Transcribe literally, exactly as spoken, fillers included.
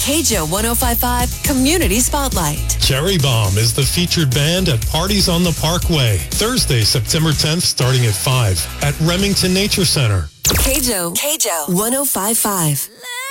K J O one oh five point five Community Spotlight. Cherry Bomb is the featured band at Parties on the Parkway. Thursday, September tenth, starting at five at Remington Nature Center. K J O, K J O one oh five point five.